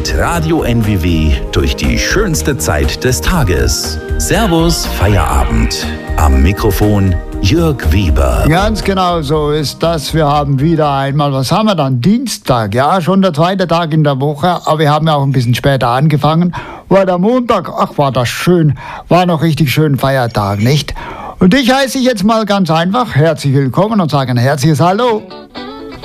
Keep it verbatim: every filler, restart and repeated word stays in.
mit Radio N W W durch die schönste Zeit des Tages. Servus, Feierabend. Am Mikrofon Jörg Weber. Ganz genau so ist das. Wir haben wieder einmal, was haben wir dann? Dienstag, ja, schon der zweite Tag in der Woche, aber wir haben ja auch ein bisschen später angefangen, weil der Montag, ach war das schön, war noch richtig schön Feiertag, nicht? Und dich heiße ich jetzt mal ganz einfach herzlich willkommen und sage ein herzliches Hallo.